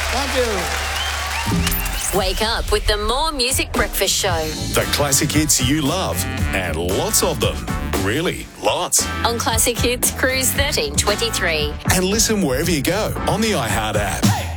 Thank you. Wake up with the More Music Breakfast Show. The classic hits you love, and lots of them. Really, lots. On Classic Hits Cruise 1323. And listen wherever you go on the iHeart app.